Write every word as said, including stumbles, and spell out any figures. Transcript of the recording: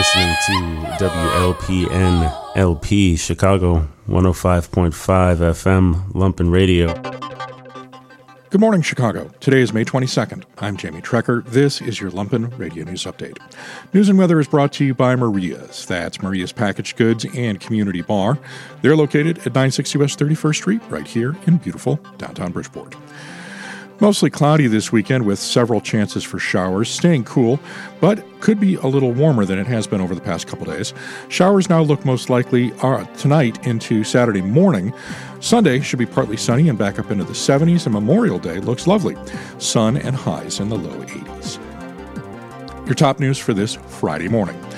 listening to W L P N L P Chicago, one oh five point five F M, Lumpen Radio. Good morning, Chicago. Today is May twenty-second. I'm Jamie Trecker. This is your Lumpen Radio News Update. News and weather is brought to you by Maria's. That's Maria's Packaged Goods and Community Bar. They're located at nine sixty West thirty-first Street, right here in beautiful downtown Bridgeport. Mostly cloudy this weekend with several chances for showers, staying cool, but could be a little warmer than it has been over the past couple days. Showers now look most likely uh, tonight into Saturday morning. Sunday should be partly sunny and back up into the seventies, and Memorial Day looks lovely. Sun and highs in the low eighties. Your top news for this Friday morning.